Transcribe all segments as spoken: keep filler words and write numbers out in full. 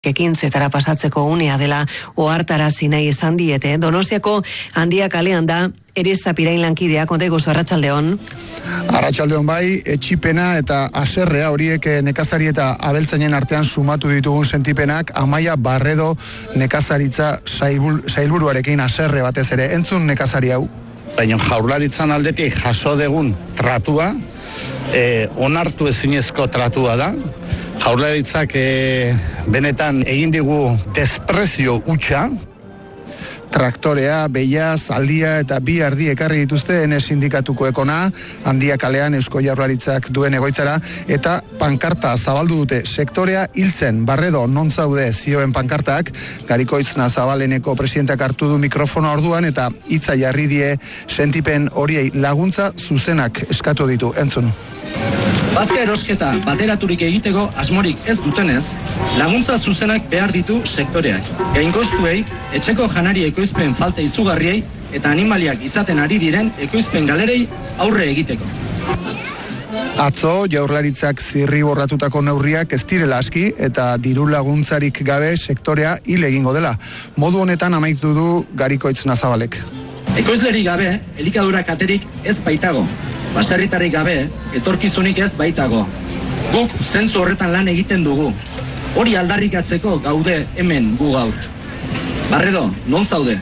ekintzetara pasatzeko unea dela ohartarazi nahi izan diete. Donostiako Handia kalean da Eriza Pirain lankidea. Konta iguzu, arratsaldeon. Arratsaldeon bai, etxipena eta haserrea horiek nekazari eta abeltzainen artean sumatu ditugun sentipenak. Amaia Barredo nekazaritza sailburu, sailburuarekin haserre batez ere. Entzun nekazari hau. Baina Jaurlaritzan aldetik jaso degun tratua, eh, onartu ezinezko tratua da. Jaurlaritzak eh, benetan egin digu desprezio hutsa. Traktorea, beia, zaldia eta bi ardi ekarri dituzte ene sindikatuko ekona, Handia kalean Eusko Jaurlaritzak duen egoitzara, eta pankarta zabaldu dute sektorea hiltzen. Barredo, non zaude zioen pankartak, Garikoitz Nazabaleneko presidenteak hartu du mikrofona orduan, eta hitza jarri die sentipen horiei laguntza zuzenak eskatu ditu. Entzun. Bazka erosketa bateraturik egiteko asmorik ez dutenez, laguntza zuzenak behar ditu sektoreak. Gainkostuei, etxeko janari ekoizpen falta izugarriei eta animaliak izaten ari diren ekoizpen galerei aurre egiteko. Atzo, Jaurlaritzak zirriborratutako neurriak ez direla aski eta diru laguntzarik gabe sektorea hil egingo dela. Modu honetan amaitu du Garikoitz Nazabalek. Ekoizlerik gabe, elikadura katerik ez baitago. Baserritarrik gabe, etorkizunik ez baitago. Guk zentzu horretan lan egiten dugu. Hori aldarrikatzeko gaude hemen gu gaur. Barredo, non zaude?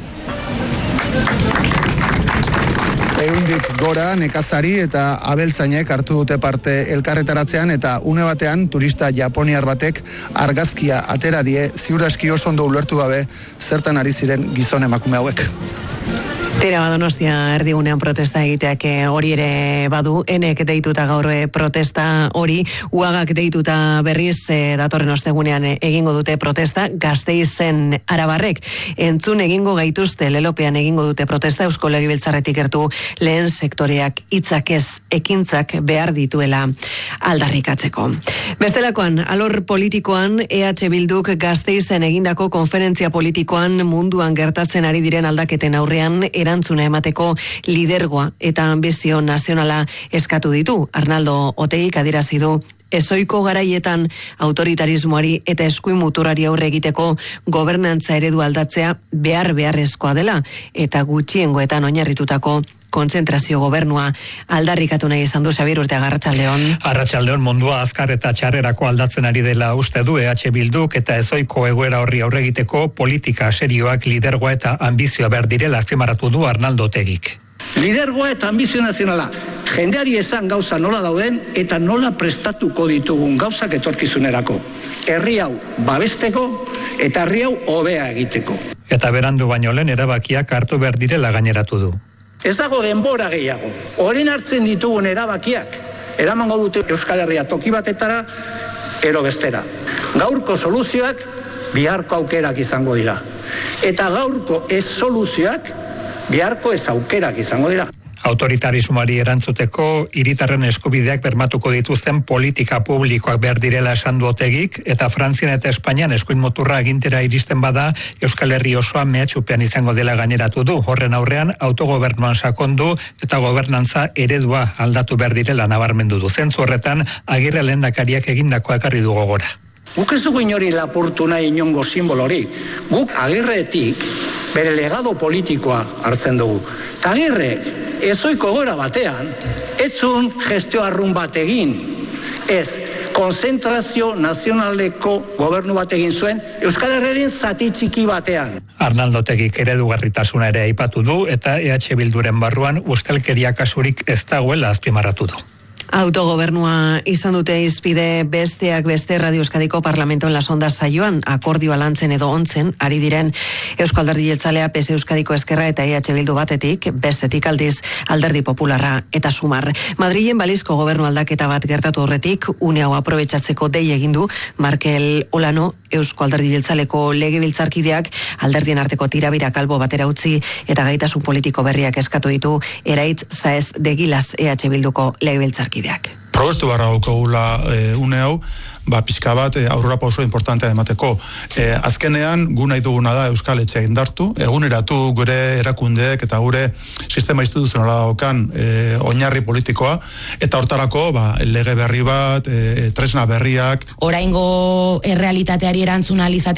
Ehundik gora nekazari eta abeltzainek hartu dute parte elkarretaratzean, eta une batean turista japoniar batek argazkia atera die, ziur aski oso ondo ulertu gabe zertan ari ziren gizon emakume hauek. Tera Donostia erdigunean protesta egiteak hori ere badu, enek deituta gaur protesta hori, uagak deituta berriz e, datorren ostegunean egingo dute protesta, Gasteizen arabarrek entzun egingo gaituzte, lelopean egingo dute protesta, Eusko Legebiltzarretik gertu lehen sektoreak hitzak ez ekintzak behar dituela aldarrikatzeko. Bestelakoan, alor politikoan, E H Bilduk Gasteizen egindako konferentzia politikoan munduan gertatzen ari diren aldaketen aurrean erantzuna emateko lidergoa eta ambizio nazionala eskatu ditu. Arnaldo Otegik adierazi du ezoiko garaietan autoritarismoari eta eskuin muturari aurre egiteko gobernantza eredu aldatzea behar beharrezkoa dela eta gutxiengoetan oinarritutako kontzentrazio gobernua aldarrikatu nahi izan du. Xabier Urteaga, arratsaldeon. Arratsaldeon, mundua azkar eta txarrerako aldatzen ari dela uste du E H Bilduk eta ezoiko egoera horri aurre egiteko politika serioak, lidergoa eta ambizioa behar direla azpimarratu du Arnaldo Otegik. Lidergoa eta ambizio nazionala, jendeari esan gauza nola dauden eta nola prestatuko ditugun gauzak etorkizunerako. Herri hau babesteko eta herri hau hobea egiteko. Eta berandu baino lehen erabakiak hartu behar direla gaineratu du. Ez dago denbora gehiago. Orain hartzen ditugun erabakiak eramango dute Euskal Herria toki batetara, ero bestera. Gaurko soluzioak biharko aukerak izango dira. Eta gaurko ez soluzioak biharko ez aukerak izango dira. Autoritarismoari erantzuteko hiritarren eskubideak bermatuko dituzten politika publikoak behar direla esan du Otegik, eta Frantzian eta Espainian eskuin muturra agintera iristen bada Euskal Herri osoa mehatxupean izango dela gaineratu du. Horren aurrean autogobernuan sakondu eta gobernantza eredua aldatu behar direla nabarmendu du. Zentzu horretan Agirre lehendakariak egindakoa ekarri du gogora. Guk ez dugu inori lapurtu nahi inongo simbolori. Guk Agirretik bere legado politikoa hartzen dugu. Ta Agirrek ezoiko gora batean, etzun gestio arrun bat egin, ez, konzentrazio nazionaleko gobernu bat egin zuen, Euskal Herriaren zati txiki batean. Arnaldo Otegik eredugarritasuna ere aipatu du eta E H Bilduren barruan ustelkeria kasurik ez dagoela azpimarratu du. Autogobernua izan dute izpide besteak beste Radio Euskadiko Parlamentoen lasonda saioan akordioa lantzen edo ontzen ari diren Eusko Alderdi Jeltzalea, P S Euskadiko Ezkerra eta E H Bildu batetik, bestetik aldiz Alderdi Popularra eta Sumar. Madrilen balizko gobernu aldaketa bat gertatu horretik, une hau aprobetxatzeko dei egin du Markel Olano, Eusko Alderdi Jeltzaleko legebiltzarkideak alderdien arteko tirabira kalbo batera utzi eta gaitasun politiko berriak eskatu ditu Eraitz Saez de Gilaz E H Bilduko legebiltzarkideak. Probestu barra daukagula e, une hau, ba, pixka bat e, aurrera pauso importantea emateko. E, azkenean, gu nahi duguna da Euskal Etxea indartu, eguneratu gure erakundeek eta gure sistema instituzionala daukan e, oinarri politikoa, eta hortarako ba, lege berri bat, e, tresna berriak. Oraingo errealitateari erantzuna